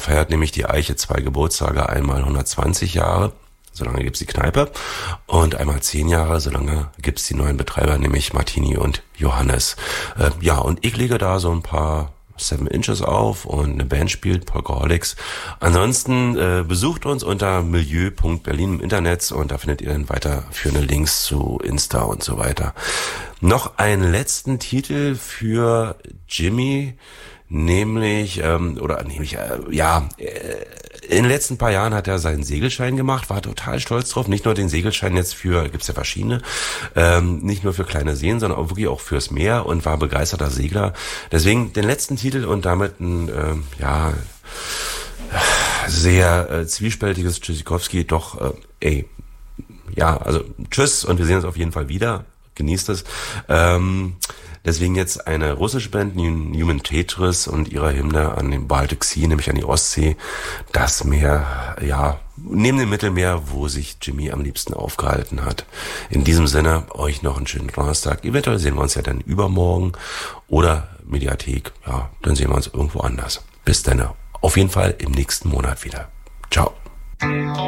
feiert nämlich die Eiche 2 Geburtstage, einmal 120 Jahre, solange gibt's die Kneipe, und einmal 10 Jahre, solange gibt's die neuen Betreiber, nämlich Martini und Johannes. Und ich lege da so ein paar 7 Inches auf und eine Band spielt, Polkaholics. Ansonsten besucht uns unter milieu.berlin im Internet und da findet ihr dann weiterführende Links zu Insta und so weiter. Noch einen letzten Titel für Jimmy, nämlich in den letzten paar Jahren hat er seinen Segelschein gemacht, war total stolz drauf. Nicht nur den Segelschein jetzt gibt's ja verschiedene, nicht nur für kleine Seen, sondern auch wirklich auch fürs Meer und war begeisterter Segler. Deswegen den letzten Titel und damit ein, sehr zwiespältiges Tschüssikowski, doch, tschüss und wir sehen uns auf jeden Fall wieder. Genießt es. Deswegen jetzt eine russische Band, Newman Tetris, und ihre Hymne an den Baltic Sea, nämlich an die Ostsee, das Meer, neben dem Mittelmeer, wo sich Jimmy am liebsten aufgehalten hat. In diesem Sinne, euch noch einen schönen Donnerstag. Eventuell sehen wir uns ja dann übermorgen oder Mediathek, dann sehen wir uns irgendwo anders. Bis dann. Auf jeden Fall im nächsten Monat wieder. Ciao.